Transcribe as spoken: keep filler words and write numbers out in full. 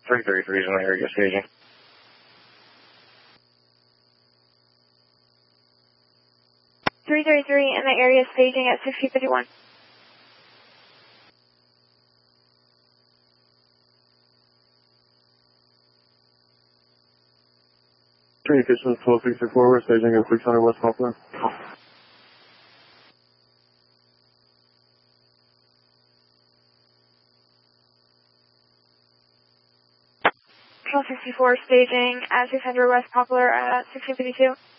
three thirty-three is in the area staging. three thirty-three in the area staging at sixty fifty-one. Communications twelve sixty-four, we're staging at six hundred West Poplar. twelve sixty-four staging at six hundred West Poplar at sixteen fifty-two.